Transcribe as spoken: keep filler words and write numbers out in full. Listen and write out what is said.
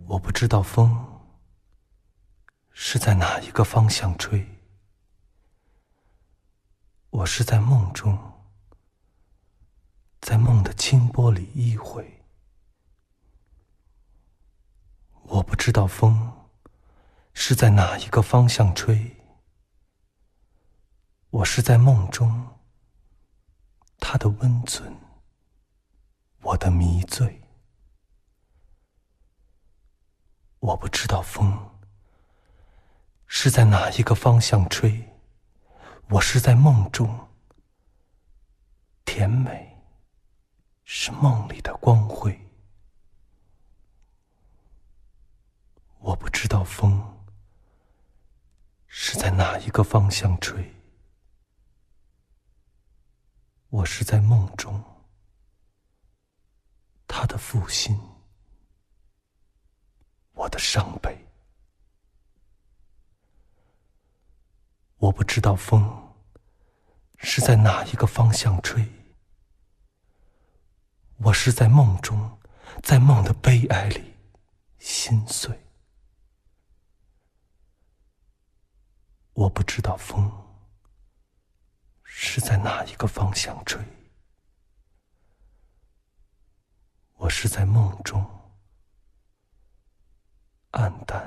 我不知道风是在哪一个方向吹，我是在梦中，在梦的清波里依回。我不知道风是在哪一个方向吹，我是在梦中，它的温存，我的迷醉。我不知道风是在哪一个方向吹，我是在梦中，甜美是梦里的光辉。我不知道风是在哪一个方向吹，我是在梦中，他的负心，我的伤悲。我不知道风是在哪一个方向吹，我是在梦中，在梦的悲哀里心碎。我不知道风是在哪一个方向吹，我是在梦中，黯淡